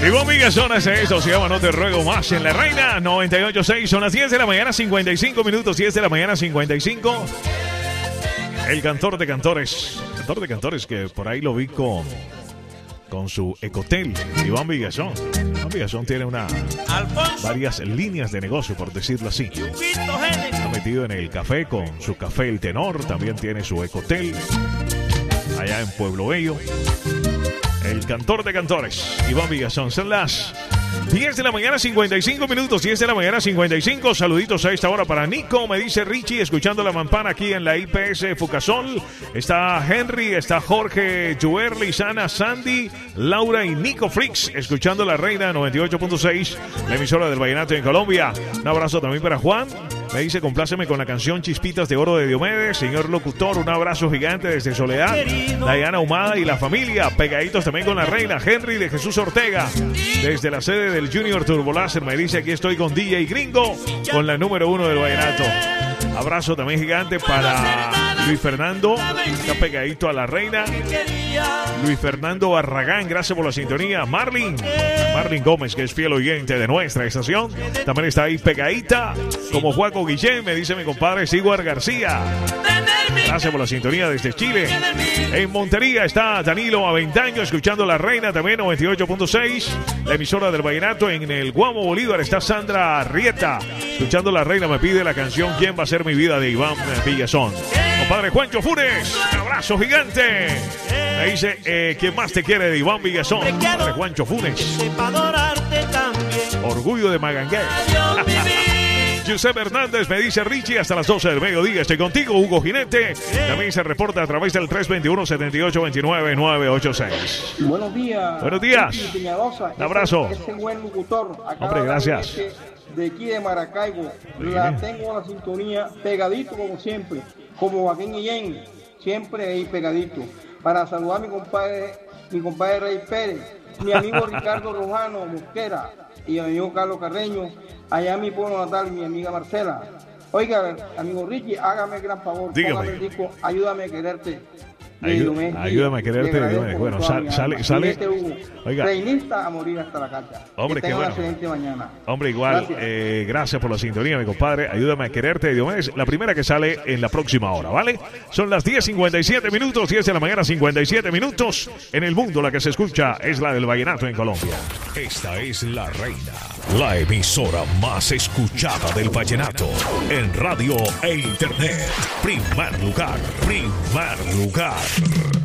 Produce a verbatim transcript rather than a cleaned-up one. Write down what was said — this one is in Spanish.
Iván Vigazón hace eso, se llama No Te Ruego Más en La Reina noventa y ocho punto seis. Son las diez de la mañana, cincuenta y cinco minutos, diez de la mañana, cincuenta y cinco. El cantor de cantores, cantor de cantores que por ahí lo vi con, con su Ecotel, Iván Vigazón. Iván Vigazón tiene una, varias líneas de negocio, por decirlo así. Está metido en el café con su café El Tenor, también tiene su Ecotel allá en Pueblo Bello. El cantor de cantores, Iván Vigazón. Son las diez de la mañana, cincuenta y cinco minutos. diez de la mañana, cincuenta y cinco. Saluditos a esta hora para Nico, me dice Richie, escuchando La Mampana aquí en la I P S Fucasol. Está Henry, está Jorge, Juerli, Sana, Sandy, Laura y Nico Freaks, escuchando La Reina noventa y ocho punto seis, la emisora del vallenato en Colombia. Un abrazo también para Juan. Me dice, compláceme con la canción Chispitas de Oro de Diomedes. Señor locutor, un abrazo gigante desde Soledad. Diana Humada y la familia, pegaditos también con La Reina. Henry de Jesús Ortega, desde la sede del Junior Turboláser, me dice, aquí estoy con D J Gringo, con la número uno del vallenato. Abrazo también gigante para Luis Fernando, está pegadito a La Reina. Luis Fernando Barragán, gracias por la sintonía. Marlin, Marlin Gómez, que es fiel oyente de nuestra estación, también está ahí pegadita, como Juaco Guillén, me dice mi compadre Siguar García. Gracias por la sintonía desde Chile. En Montería está Danilo Aventaño, escuchando La Reina también noventa y ocho punto seis, la emisora del vallenato. En el Guamo Bolívar está Sandra Rieta, escuchando La Reina. Me pide la canción ¿Quién va a ser mi vida? De Iván Vigazón. Compadre Juancho Funes, un abrazo gigante. Me dice, eh, ¿quién más te quiere? De Iván Vigazón. Compadre Juancho Funes, orgullo de Magangué. Giuseppe Hernández me dice, Richie, hasta las doce del mediodía estoy contigo. Hugo Jinete también se reporta a través del tres dos uno, siete ocho dos nueve, nueve ocho seis. Buenos días. Buenos días. Un abrazo. Ese, ese buen locutor. Hombre, gracias. De aquí de Maracaibo. La tengo a la sintonía pegadito como siempre. Como Joaquín Guillén. Siempre ahí pegadito. Para saludar a mi compadre, mi compadre Rey Pérez. Mi amigo Ricardo Rojano Mosquera. Y mi amigo Carlos Carreño. Allá en mi pueblo natal, mi amiga Marcela. Oiga, amigo Richie, hágame el gran favor. Dígame. Póngame el disco, ayúdame a quererte. Ayú, ayúdame a quererte. Ayúdame. Bueno, sal, sale, sale. Oiga. Reinista a morir hasta la carta. Hombre, que qué bueno. Una excelente mañana. Hombre, igual. Gracias. Eh, gracias por la sintonía, mi compadre. Ayúdame a quererte, Diomedes. La primera que sale en la próxima hora, ¿vale? Son las diez cincuenta y siete minutos, diez de la mañana, cincuenta y siete minutos. En el mundo la que se escucha es la del vallenato en Colombia. Esta es La Reina, la emisora más escuchada del vallenato en radio e internet. Primer lugar, primer lugar.